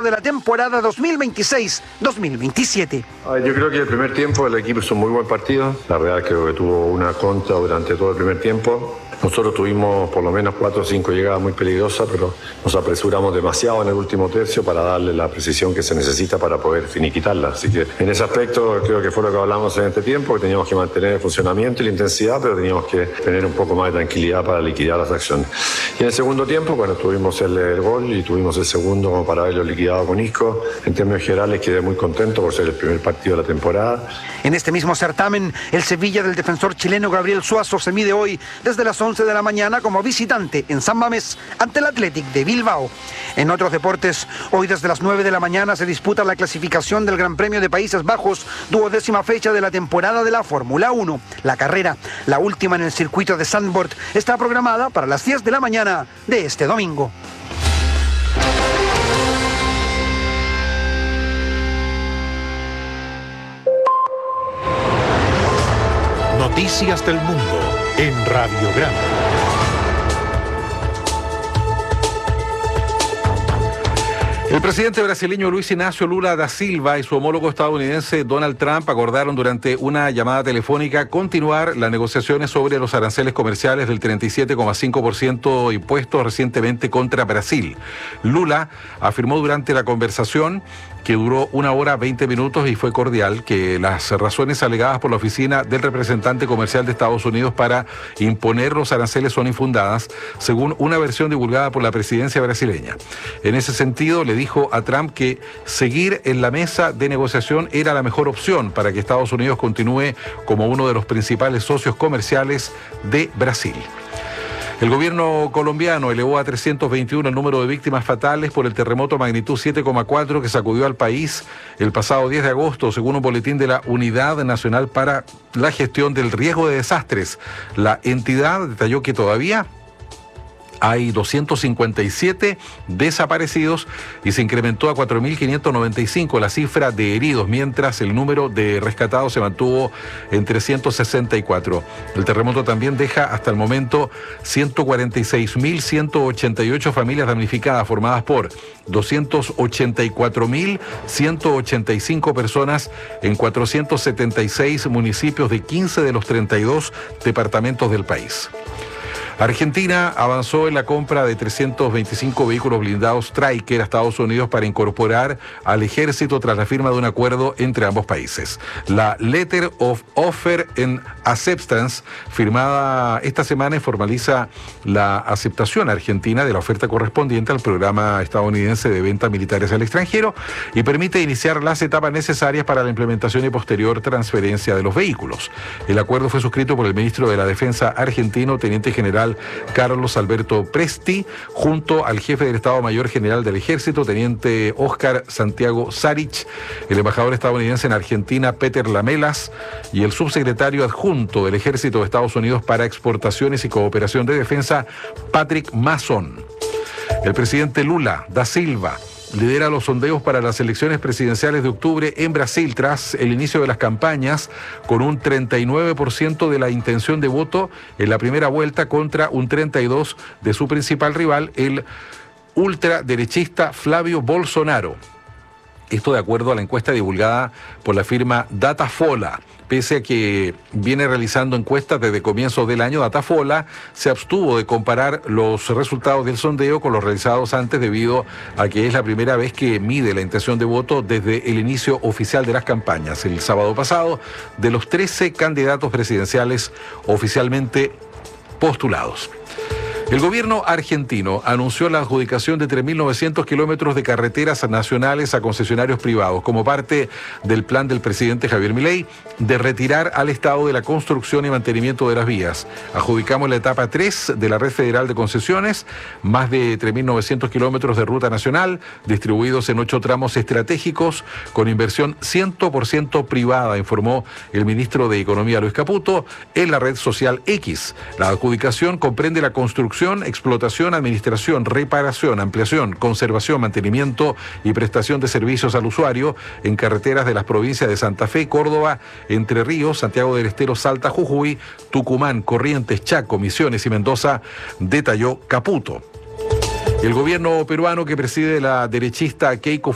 de la temporada 2026-2027. Yo creo que el primer tiempo el equipo hizo un muy buen partido. La verdad creo que tuvo una contra durante todo el primer tiempo. Nosotros tuvimos por lo menos 4 o 5 llegadas muy peligrosas, pero nos apresuramos demasiado en el último tercio para darle la precisión que se necesita para poder finiquitarla. Así que en ese aspecto creo que fue lo que hablamos en este tiempo, que teníamos que mantener el funcionamiento y la intensidad, pero teníamos que tener un poco más de tranquilidad para liquidar las acciones. Y en el segundo tiempo, bueno, tuvimos el gol y tuvimos el segundo como para haberlo liquidado con Isco. En términos generales quedé muy contento por ser el primer partido de la temporada. En este mismo certamen, el Sevilla del defensor chileno Gabriel Suazo se mide hoy desde las 11 de la mañana como visitante en San Mamés ante el Athletic de Bilbao. En otros deportes, hoy desde las 9 de la mañana se disputa la clasificación del Gran Premio de Países Bajos, 12ª fecha de la temporada de la Fórmula 1. La carrera, la última en el circuito de Zandvoort, está programada para las 10 de la mañana de este domingo. Noticias del Mundo en Radio Grande. El presidente brasileño Luis Inácio Lula da Silva y su homólogo estadounidense Donald Trump acordaron durante una llamada telefónica continuar las negociaciones sobre los aranceles comerciales del 37,5% impuestos recientemente contra Brasil. Lula afirmó durante la conversación, que duró 1 hora 20 minutos y fue cordial, que las razones alegadas por la oficina del representante comercial de Estados Unidos para imponer los aranceles son infundadas, según una versión divulgada por la presidencia brasileña. En ese sentido, le dijo a Trump que seguir en la mesa de negociación era la mejor opción para que Estados Unidos continúe como uno de los principales socios comerciales de Brasil. El gobierno colombiano elevó a 321 el número de víctimas fatales por el terremoto magnitud 7,4 que sacudió al país el pasado 10 de agosto, según un boletín de la Unidad Nacional para la Gestión del Riesgo de Desastres. La entidad detalló que todavía hay 257 desaparecidos y se incrementó a 4.595 la cifra de heridos, mientras el número de rescatados se mantuvo en 364. El terremoto también deja hasta el momento 146.188 familias damnificadas, formadas por 284.185 personas en 476 municipios de 15 de los 32 departamentos del país. Argentina avanzó en la compra de 325 vehículos blindados Stryker a Estados Unidos para incorporar al ejército tras la firma de un acuerdo entre ambos países. La Letter of Offer and Acceptance, firmada esta semana, formaliza la aceptación argentina de la oferta correspondiente al programa estadounidense de ventas militares al extranjero y permite iniciar las etapas necesarias para la implementación y posterior transferencia de los vehículos. El acuerdo fue suscrito por el ministro de la Defensa argentino, teniente general Carlos Alberto Presti, junto al jefe del Estado Mayor General del Ejército, teniente Óscar Santiago Sarich, el embajador estadounidense en Argentina, Peter Lamelas, y el subsecretario adjunto del Ejército de Estados Unidos para Exportaciones y Cooperación de Defensa, Patrick Mason. El presidente Lula da Silva lidera los sondeos para las elecciones presidenciales de octubre en Brasil tras el inicio de las campañas, con un 39% de la intención de voto en la primera vuelta contra un 32% de su principal rival, el ultraderechista Flávio Bolsonaro. Esto de acuerdo a la encuesta divulgada por la firma Datafolha. Pese a que viene realizando encuestas desde comienzos del año, Datafolha se abstuvo de comparar los resultados del sondeo con los realizados antes, debido a que es la primera vez que mide la intención de voto desde el inicio oficial de las campañas. El sábado pasado, de los 13 candidatos presidenciales oficialmente postulados. El gobierno argentino anunció la adjudicación de 3.900 kilómetros de carreteras nacionales a concesionarios privados como parte del plan del presidente Javier Milei de retirar al Estado de la construcción y mantenimiento de las vías. Adjudicamos la etapa 3 de la red federal de concesiones, más de 3.900 kilómetros de ruta nacional distribuidos en 8 tramos estratégicos con inversión 100% privada, informó el ministro de Economía Luis Caputo en la red social X. La adjudicación comprende la construcción, explotación, administración, reparación, ampliación, conservación, mantenimiento y prestación de servicios al usuario en carreteras de las provincias de Santa Fe, Córdoba, Entre Ríos, Santiago del Estero, Salta, Jujuy, Tucumán, Corrientes, Chaco, Misiones y Mendoza, detalló Caputo. El gobierno peruano, que preside la derechista Keiko